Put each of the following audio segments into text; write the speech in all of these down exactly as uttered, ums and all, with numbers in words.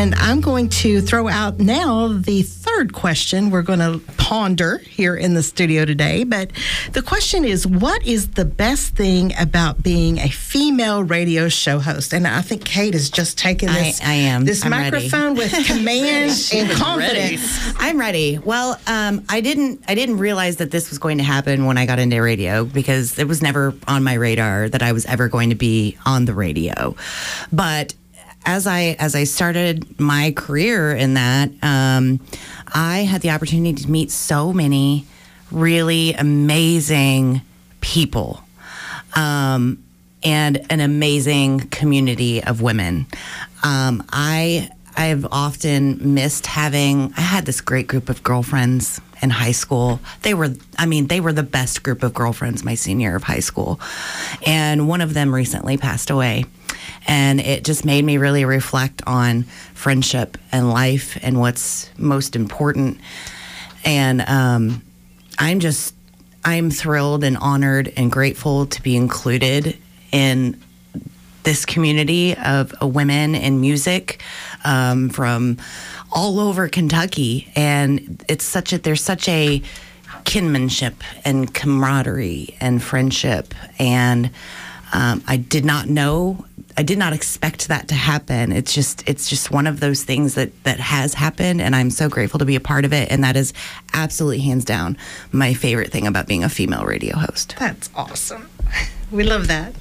And I'm going to throw out now the third question we're going to ponder here in the studio today. But the question is, what is the best thing about being a female radio show host? And I think Kate has just taken this, I, I am. this I'm microphone ready. with command and confidence. Ready. I'm ready. Well, um, I didn't I didn't realize that this was going to happen when I got into radio, because it was never on my radar that I was ever going to be on the radio. But as I as I started my career in that, um, I had the opportunity to meet so many really amazing people, um, and an amazing community of women. Um, I I've often missed having. I had this great group of girlfriends in high school. They were, I mean, they were the best group of girlfriends my senior year of high school, and one of them recently passed away. And it just made me really reflect on friendship and life and what's most important. And um, I'm just, I'm thrilled and honored and grateful to be included in this community of uh, women in music um, from all over Kentucky. And it's such a, there's such a kinship and camaraderie and friendship. And um, I did not know I did not expect that to happen. It's just it's just one of those things that, that has happened, and I'm so grateful to be a part of it. And that is absolutely, hands down, my favorite thing about being a female radio host. That's awesome. We love that.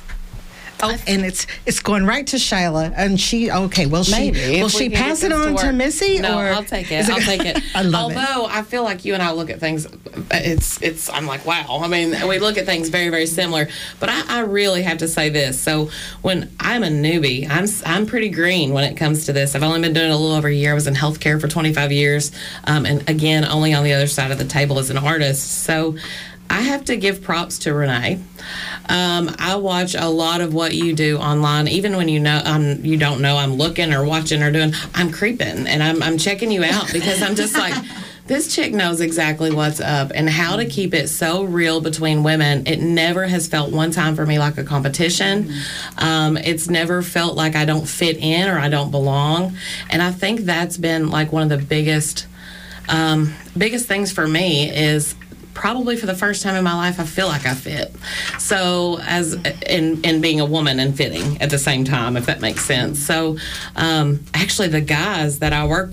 Oh, and it's it's going right to Shyla, and she okay. Will she Maybe, will if we she can pass get it this to on to work. Missy? No, or I'll take it. is I'll take it. I love it. Although I feel like you and I look at things, it's it's. I'm like, wow. I mean, we look at things very very similar. But I, I really have to say this. So when I'm a newbie, I'm I'm pretty green when it comes to this. I've only been doing it a little over a year. I was in healthcare for twenty-five years, um, and again, only on the other side of the table as an artist. So I have to give props to Renee. Um, I watch a lot of what you do online, even when you know um, you don't know I'm looking or watching or doing. I'm creeping and I'm I'm checking you out, because I'm just like, this chick knows exactly what's up and how to keep it so real between women. It never has felt one time for me like a competition. Um, it's never felt like I don't fit in or I don't belong. And I think that's been like one of the biggest um, biggest things for me is probably for the first time in my life, I feel like I fit. So as in, in being a woman and fitting at the same time, if that makes sense. So um, actually the guys that I work